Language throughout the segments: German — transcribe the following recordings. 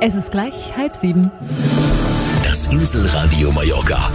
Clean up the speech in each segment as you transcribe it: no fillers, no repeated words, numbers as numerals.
Es ist gleich 6:30. Das Inselradio Mallorca.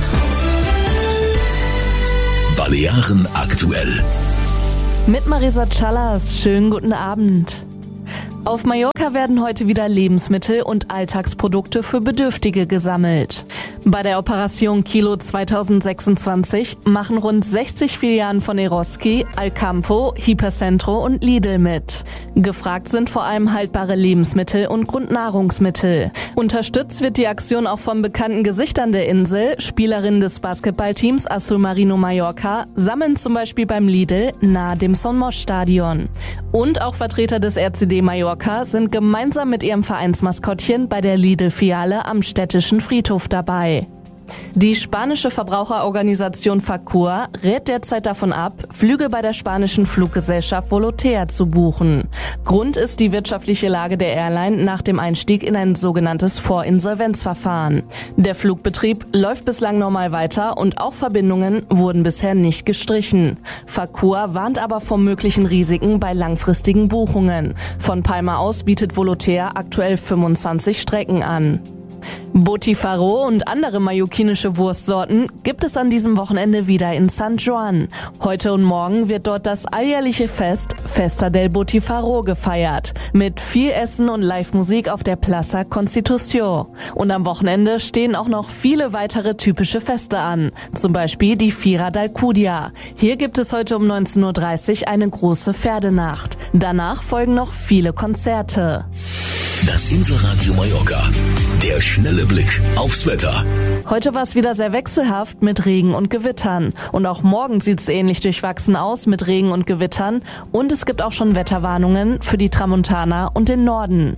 Balearen aktuell. Mit Marisa Callas, schönen guten Abend. Auf Mallorca werden heute wieder Lebensmittel und Alltagsprodukte für Bedürftige gesammelt. Bei der Operation Kilo 2026 machen rund 60 Filialen von Eroski, Alcampo, Hipercentro und Lidl mit. Gefragt sind vor allem haltbare Lebensmittel und Grundnahrungsmittel. Unterstützt wird die Aktion auch von bekannten Gesichtern der Insel. Spielerinnen des Basketballteams Azul Marino Mallorca sammeln zum Beispiel beim Lidl nahe dem Son Moix Stadion. Und auch Vertreter des RCD Mallorca sind gemeinsam mit ihrem Vereinsmaskottchen bei der Lidl-Filiale am städtischen Friedhof dabei. Die spanische Verbraucherorganisation FACUA rät derzeit davon ab, Flüge bei der spanischen Fluggesellschaft Volotea zu buchen. Grund ist die wirtschaftliche Lage der Airline nach dem Einstieg in ein sogenanntes Vorinsolvenzverfahren. Der Flugbetrieb läuft bislang normal weiter und auch Verbindungen wurden bisher nicht gestrichen. FACUA warnt aber vor möglichen Risiken bei langfristigen Buchungen. Von Palma aus bietet Volotea aktuell 25 Strecken an. Botifaro und andere mallorquinische Wurstsorten gibt es an diesem Wochenende wieder in San Juan. Heute und morgen wird dort das alljährliche Fest Festa del Botifaro gefeiert. Mit viel Essen und Live-Musik auf der Plaza Constitución. Und am Wochenende stehen auch noch viele weitere typische Feste an. Zum Beispiel die Fira d'Alcúdia. Hier gibt es heute um 19.30 Uhr eine große Pferdenacht. Danach folgen noch viele Konzerte. Das Inselradio Mallorca. Der schnelle Blick aufs Wetter. Heute war es wieder sehr wechselhaft mit Regen und Gewittern. Und auch morgen sieht es ähnlich durchwachsen aus mit Regen und Gewittern. Und es gibt auch schon Wetterwarnungen für die Tramontana und den Norden.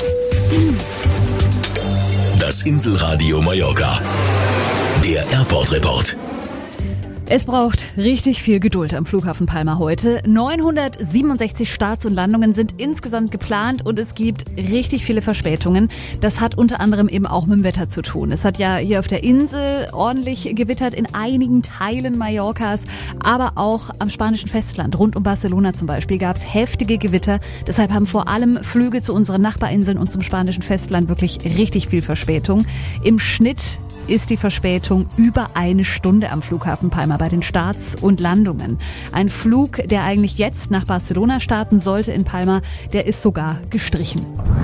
Das Inselradio Mallorca. Der Airport Report. Es braucht richtig viel Geduld am Flughafen Palma heute. 967 Starts und Landungen sind insgesamt geplant und es gibt richtig viele Verspätungen. Das hat unter anderem eben auch mit dem Wetter zu tun. Es hat ja hier auf der Insel ordentlich gewittert in einigen Teilen Mallorcas, aber auch am spanischen Festland, rund um Barcelona zum Beispiel, gab es heftige Gewitter. Deshalb haben vor allem Flüge zu unseren Nachbarinseln und zum spanischen Festland wirklich richtig viel Verspätung. Im Schnitt ist die Verspätung über 1 Stunde am Flughafen Palma bei den Starts und Landungen. Ein Flug, der eigentlich jetzt nach Barcelona starten sollte in Palma, der ist sogar gestrichen.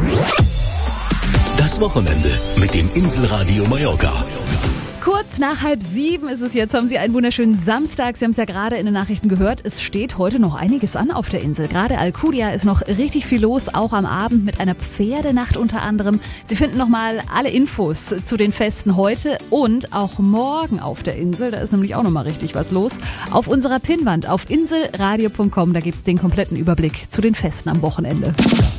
Das Wochenende mit dem Inselradio Mallorca. Kurz nach 6:30 ist es jetzt, haben Sie einen wunderschönen Samstag. Sie haben es ja gerade in den Nachrichten gehört, es steht heute noch einiges an auf der Insel. Gerade Alcúdia ist noch richtig viel los, auch am Abend mit einer Pferdenacht unter anderem. Sie finden nochmal alle Infos zu den Festen heute und auch morgen auf der Insel. Da ist nämlich auch nochmal richtig was los. Auf unserer Pinnwand auf inselradio.com, da gibt es den kompletten Überblick zu den Festen am Wochenende.